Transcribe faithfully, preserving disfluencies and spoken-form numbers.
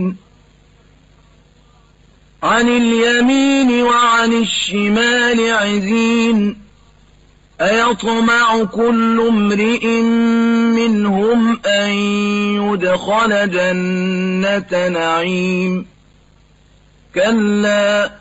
عن اليمين وعن الشمال عزين أيطمع كل امرئ منهم أن يدخل جنة نعيم كلا